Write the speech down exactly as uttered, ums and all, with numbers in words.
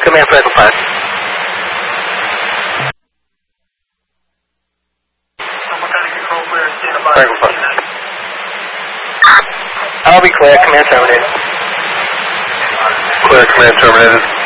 command for Echo five. Echo five. I'll be clear, command terminated. Clear, command terminated.